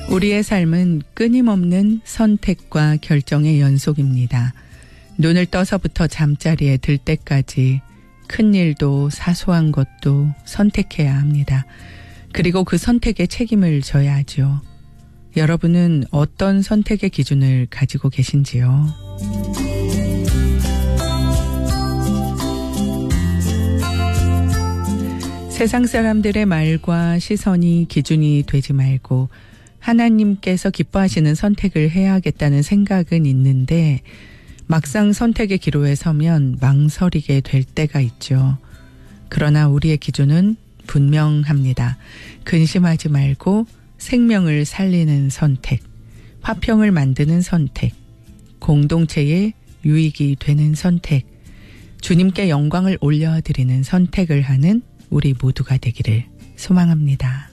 우리의 삶은 끊임없는 선택과 결정의 연속입니다. 눈을 떠서부터 잠자리에 들 때까지 큰 일도 사소한 것도 선택해야 합니다. 그리고 그 선택에 책임을 져야 하죠. 여러분은 어떤 선택의 기준을 가지고 계신지요? 세상 사람들의 말과 시선이 기준이 되지 말고 하나님께서 기뻐하시는 선택을 해야겠다는 생각은 있는데 막상 선택의 기로에 서면 망설이게 될 때가 있죠. 그러나 우리의 기준은 분명합니다. 근심하지 말고 생명을 살리는 선택, 화평을 만드는 선택, 공동체의 유익이 되는 선택, 주님께 영광을 올려드리는 선택을 하는 우리 모두가 되기를 소망합니다.